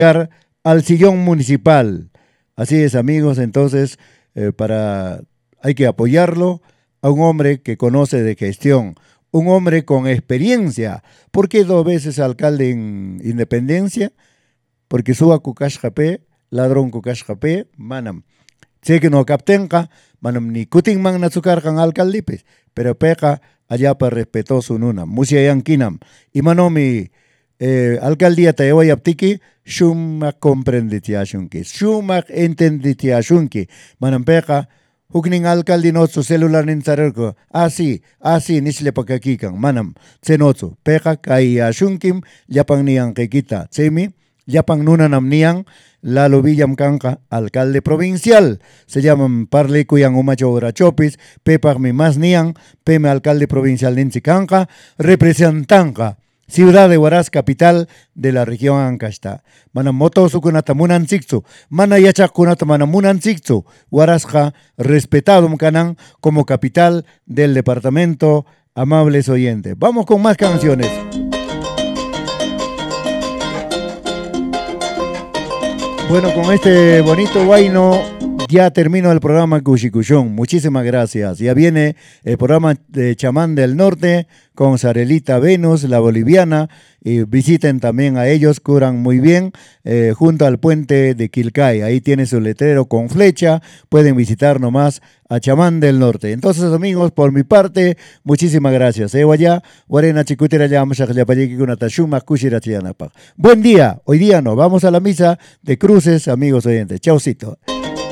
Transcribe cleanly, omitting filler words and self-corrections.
llegar al sillón municipal. Así es, amigos, entonces hay que apoyarlo a un hombre que conoce de gestión, un hombre con experiencia. ¿Por qué dos veces alcalde en Independencia? Porque suba kukashkape, ladrón kukashkape, manam. Sé que no captenca, manam ni kutin man natsukarkan alcaldipes, pero peca allá para respetuoso nuna, musia yankinam. Y manomi alcaldía te voy a aptiki, shumak comprenditiashunki, shumak entenditiashunki, manam peca, hukning alcalde no su celular nintzarerko, así, nisle pakakikan, manam, tsenotsu, peca kayashunkim, yapan niyan kekita, tsemi, yapan nuna namnian, Lalo Villam Canca, alcalde provincial. Se llaman Parle Cuyan Umacho Chopis, Pepa mi más nian, Peme alcalde provincial Ninchi Canca, representanca, ciudad de Huaraz, capital de la región Ancasta. Mana moto sukunata munan sikzu, mana yachak kunata mana munan sikzu, Huarazja respetado Mcanan como capital del departamento. Amables oyentes. Vamos con más canciones. Bueno, con este bonito guayno ya termino el programa Cuchicuchón. Muchísimas gracias. Ya viene el programa de Chamán del Norte con Sarelita Venus, la boliviana. Y visiten también a ellos, curan muy bien, junto al puente de Quilcay. Ahí tiene su letrero con flecha. Pueden visitar nomás a Chamán del Norte. Entonces, amigos, por mi parte, muchísimas gracias. Buen día. Hoy día nos vamos a la misa de cruces, amigos oyentes. Chaucito.